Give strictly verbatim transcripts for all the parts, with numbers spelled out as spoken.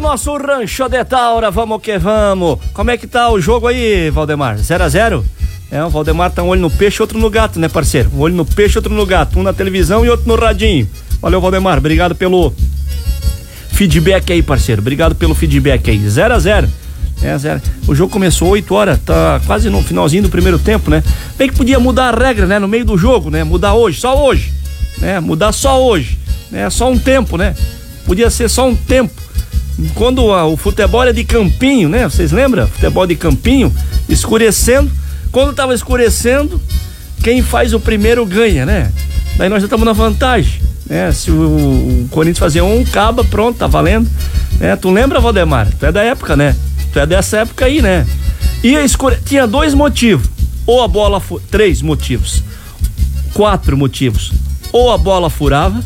nosso Rancho de Taura, vamos que vamos. Como é que tá o jogo aí, Valdemar? zero a zero? É, o Valdemar tá um olho no peixe, outro no gato, né, parceiro? Um olho no peixe, outro no gato. Um na televisão e outro no radinho. Valeu, Valdemar. Obrigado pelo feedback aí, parceiro. Obrigado pelo feedback aí. zero a zero. É, zero. O jogo começou oito horas, tá quase no finalzinho do primeiro tempo, né? Bem que podia mudar a regra, né? No meio do jogo, né? Mudar hoje, só hoje. Né? Mudar só hoje. Né? Só um tempo, né? Podia ser só um tempo. Quando a, o futebol é de campinho, né? Vocês lembram? Futebol de campinho, escurecendo. Quando tava escurecendo, quem faz o primeiro ganha, né? Daí nós já estamos na vantagem, né? Se o, o Corinthians fazer um, acaba, pronto, tá valendo. Né? Tu lembra, Valdemar? Tu é da época, né? Tu é dessa época aí, né? E a escure... tinha dois motivos. Ou a bola... Fu... Três motivos. Quatro motivos. Ou a bola furava,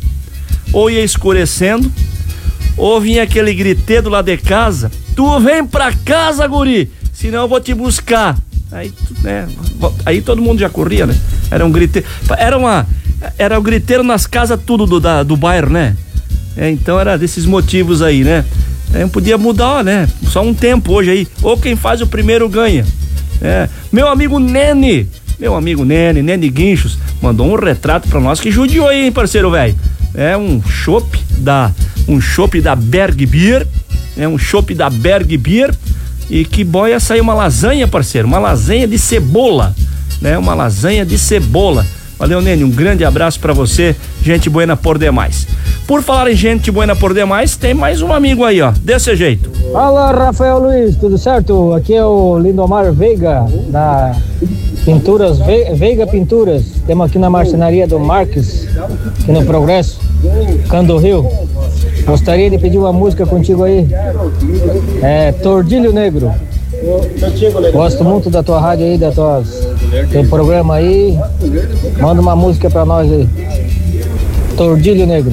ou ia escurecendo, ou vinha aquele griteiro lá de casa: tu vem pra casa, guri, senão eu vou te buscar. Aí, né, aí todo mundo já corria, né? Era um griteiro. Era uma. Era o griteiro nas casas tudo do, da, do bairro, né? É, então era desses motivos aí, né? É, podia mudar, né? Só um tempo hoje aí. Ou quem faz o primeiro ganha. É. Meu amigo Nene, meu amigo Nene, Nene Guinchos, mandou um retrato pra nós que judiou aí, hein, parceiro velho? É um chopp da. Um chopp da Berg Beer. É um chopp da Berg Beer. E que boia saiu uma lasanha, parceiro, uma lasanha de cebola, né? Uma lasanha de cebola. Valeu, Nene, um grande abraço pra você, gente buena por demais. Por falar em gente buena por demais, tem mais um amigo aí, ó, desse jeito. Fala, Rafael Luiz, tudo certo? Aqui é o Lindomar Veiga, da Pinturas, Ve- Veiga Pinturas. Temos aqui na marcenaria do Marques, aqui no Progresso, Cando Rio. Gostaria de pedir uma música contigo aí. É Tordilho Negro. Gosto muito da tua rádio aí, da tua, teu programa aí. Manda uma música pra nós aí. Tordilho Negro.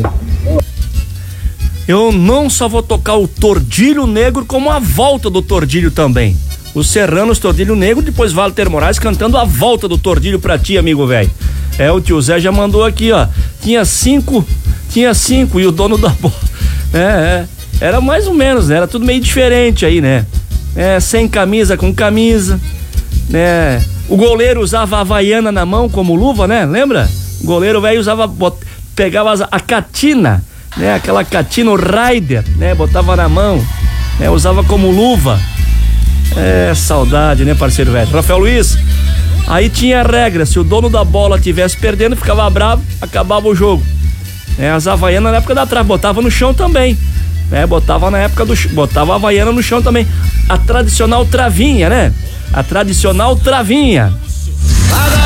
Eu não só vou tocar o Tordilho Negro, como a volta do Tordilho também. Os Serranos Tordilho Negro, depois Walter Moraes cantando a volta do Tordilho pra ti, amigo velho. É, o tio Zé já mandou aqui, ó. Tinha cinco, tinha cinco e o dono da bola. É, é. Era mais ou menos, né? Era tudo meio diferente aí, né? É, sem camisa, com camisa, né? O goleiro usava a havaiana na mão como luva, né? Lembra? O goleiro velho usava, bot... pegava a catina, né? Aquela catina, o Raider, né? Botava na mão, né? Usava como luva. É, saudade, né, parceiro velho? Rafael Luiz, aí tinha a regra: se o dono da bola tivesse perdendo, ficava bravo, acabava o jogo. É, as havaianas na época da trave, botava no chão também. É, botava na época do. Botava a havaiana no chão também. A tradicional travinha, né? A tradicional travinha.